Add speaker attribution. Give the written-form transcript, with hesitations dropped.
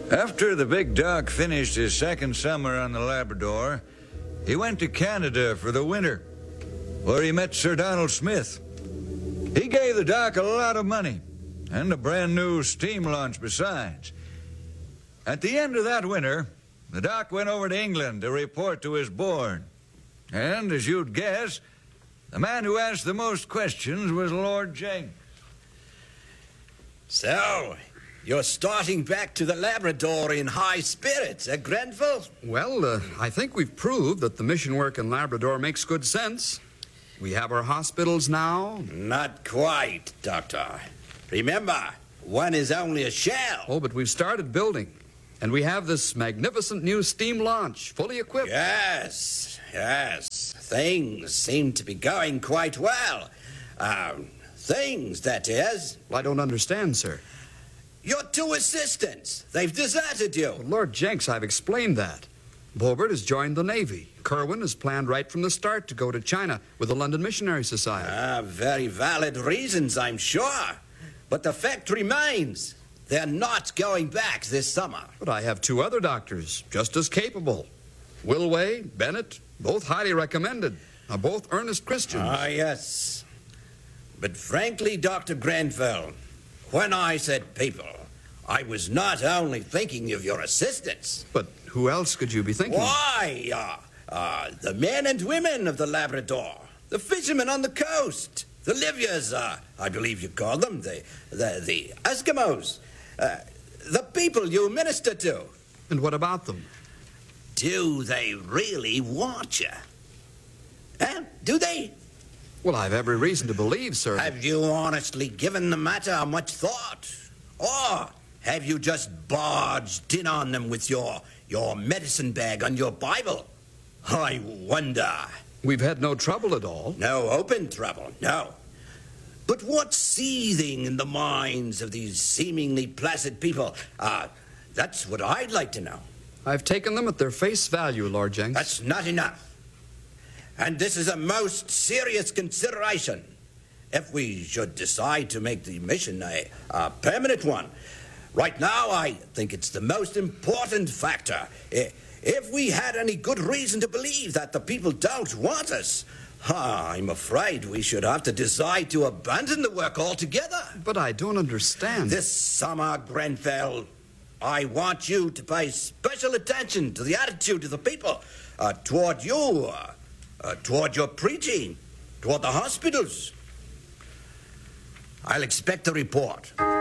Speaker 1: After the big doc finished his second summer on the Labrador, he went to Canada for the winter, where he met Sir Donald Smith. He gave the doc a lot of money, and a brand new steam launch besides. At the end of that winter, the doc went over to England to report to his board. And, as you'd guess, the man who asked the most questions was Lord Jenks.
Speaker 2: So, you're starting back to the Labrador in high spirits, Grenville?
Speaker 3: Well, I think we've proved that the mission work in Labrador makes good sense. We have our hospitals now.
Speaker 2: Not quite, Doctor. Remember, one is only a shell.
Speaker 3: Oh, but we've started building. And we have this magnificent new steam launch, fully equipped.
Speaker 2: Yes. Things seem to be going quite well. Things, that is.
Speaker 3: Well, I don't understand, sir.
Speaker 2: Your two assistants, they've deserted you.
Speaker 3: Well, Lord Jenks, I've explained that. Bobert has joined the Navy. Kerwin has planned right from the start to go to China with the London Missionary Society.
Speaker 2: Very valid reasons, I'm sure. But the fact remains, they're not going back this summer.
Speaker 3: But I have two other doctors, just as capable. Wilway, Bennett, both highly recommended. Both earnest Christians.
Speaker 2: Yes. But frankly, Dr. Grenville, when I said people, I was not only thinking of your assistants.
Speaker 3: But who else could you be thinking?
Speaker 2: Why, the men and women of the Labrador, the fishermen on the coast, the Livyas, I believe you call them, the Eskimos, the people you minister to.
Speaker 3: And what about them?
Speaker 2: Do they really want you? Do they?
Speaker 3: Well, I've every reason to believe, sir.
Speaker 2: Have you honestly given the matter much thought? Or have you just barged in on them with your medicine bag and your Bible? I wonder.
Speaker 3: We've had no trouble at all.
Speaker 2: No open trouble, no. But what's seething in the minds of these seemingly placid people? That's what I'd like to know.
Speaker 3: I've taken them at their face value, Lord Jenks.
Speaker 2: That's not enough. And this is a most serious consideration. If we should decide to make the mission a permanent one. Right now, I think it's the most important factor. If we had any good reason to believe that the people don't want us, I'm afraid we should have to decide to abandon the work altogether.
Speaker 3: But I don't understand.
Speaker 2: This summer, Grenfell, I want you to pay special attention to the attitude of the people toward you, toward your preaching, toward the hospitals. I'll expect a report.